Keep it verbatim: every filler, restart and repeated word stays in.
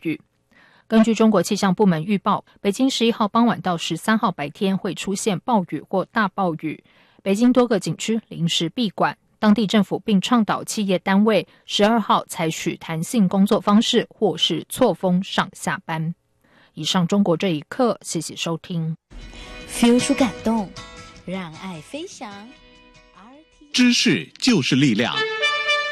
雨。根据中国气象部门预报，北京十一号傍晚到十三号白天会出现暴雨或大暴雨，北京多个景区临时闭馆，当地政府并倡导企业单位十二号采取弹性工作方式或是错峰上下班。以上中国这一刻，谢谢收听。 feel 出感动，让爱飞翔。 知识就是力量。